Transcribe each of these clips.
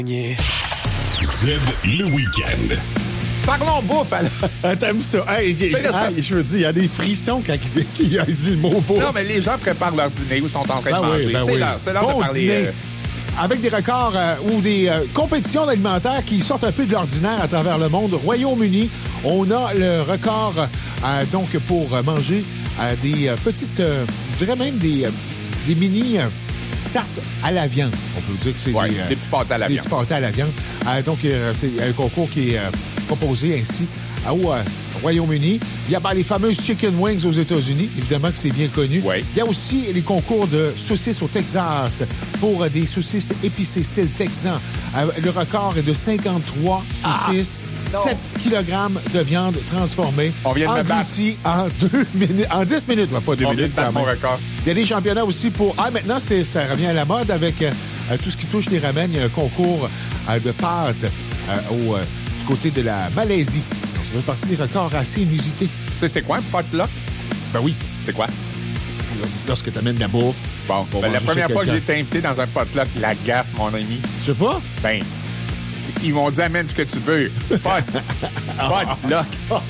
Z le week-end. Parlons bouffe, alors. T'aimes ça? Hey, je veux dire, il y a des frissons quand il a dit le mot bouffe. Non, mais les gens préparent leur dîner ou sont en train de manger. Oui. C'est l'heure Bon de parler. Dîner. Avec des records ou des compétitions alimentaires qui sortent un peu de l'ordinaire à travers le monde. Royaume-Uni, on a le record donc pour manger des petites, je dirais même des mini tartes à la viande. On peut dire que c'est des petits pâtés à la viande. Des petits pâtés à la viande. Donc, c'est un concours qui est proposé ainsi au Royaume-Uni. Il y a les fameuses chicken wings aux États-Unis. Évidemment que c'est bien connu. Oui. Il y a aussi les concours de saucisses au Texas pour des saucisses épicées style texan. Le record est de 53 saucisses, 7 kg de viande transformée. On vient de me battre. En 2 minutes, en 10 minutes, pas 2 On minutes. vient de battre mon record. Il y a des championnats aussi pour... maintenant, ça revient à la mode avec tout ce qui touche les ramen. Il y a un concours de pâtes du côté de la Malaisie. Donc, ça fait partie des records assez inusités. C'est quoi un potluck? Ben oui. C'est quoi? Lorsque tu amènes de la bouffe. Bon, la première fois que j'ai été invité dans un potluck, la gaffe, mon ami. Tu sais pas? Ben, ils m'ont dit amène ce que tu veux. Potluck.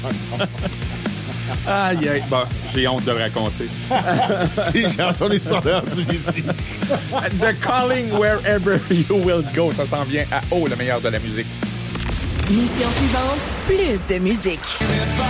Aïe, aïe. Bon, j'ai honte de le raconter. Les gens sont les sonneurs du midi. The calling wherever you will go. Ça s'en vient à haut, le meilleur de la musique. Mission suivante, plus de musique.